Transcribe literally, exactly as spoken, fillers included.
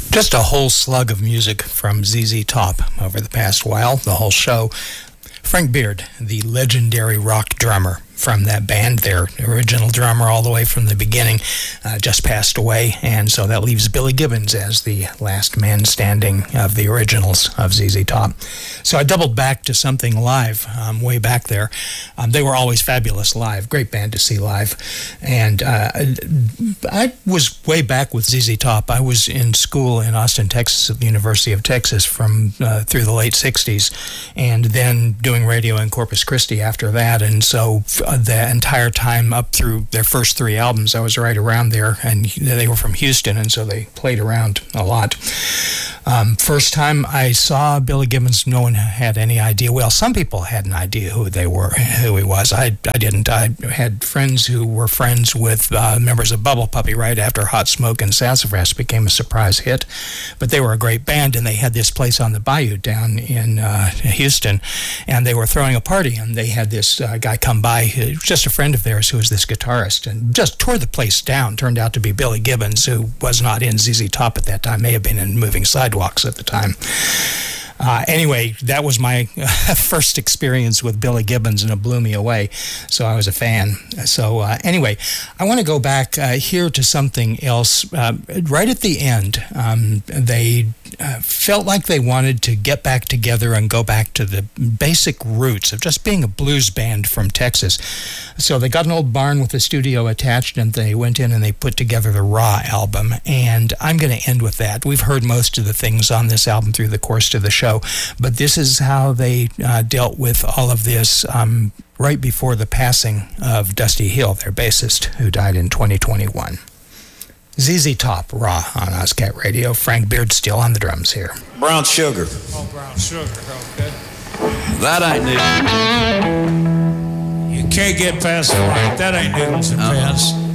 Just a whole slug of music from Z Z Top over the past while, the whole show. Frank Beard, the legendary rock drummer from that band, their original drummer all the way from the beginning, uh, just passed away, and so that leaves Billy Gibbons as the last man standing of the originals of Z Z Top. So I doubled back to something live um, way back there. Um, they were always fabulous live, great band to see live, and uh, I was way back with Z Z Top. I was in school in Austin, Texas at the University of Texas from uh, through the late sixties, and then doing radio in Corpus Christi after that, and so the entire time up through their first three albums, I was right around there, and they were from Houston, and so they played around a lot. Um, first time I saw Billy Gibbons, no one had any idea. Well, some people had an idea who they were, who he was. I, I didn't. I had friends who were friends with uh, members of Bubble Puppy right after Hot Smoke and Sassafras became a surprise hit. But they were a great band, and they had this place on the bayou down in uh, Houston, and they were throwing a party, and they had this uh, guy come by, who was just a friend of theirs who was this guitarist, and just tore the place down. Turned out to be Billy Gibbons, who was not in Z Z Top at that time, may have been in Moving Sidewalks at the time. Uh, anyway, that was my uh, first experience with Billy Gibbons, and it blew me away, so I was a fan. So uh, anyway, I want to go back uh, here to something else. Uh, right at the end, um, they uh, felt like they wanted to get back together and go back to the basic roots of just being a blues band from Texas. So they got an old barn with a studio attached, and they went in and they put together the Raw album, and I'm going to end with that. We've heard most of the things on this album through the course of the show, but this is how they uh, dealt with all of this um, right before the passing of Dusty Hill, their bassist, who died in twenty twenty-one. Z Z Top, Raw on Ozcat Radio. Frank Beard still on the drums here. Brown Sugar. Oh, Brown Sugar, okay. That ain't new. You can't get past the right. That ain't Noodles and Uh-huh. Pants.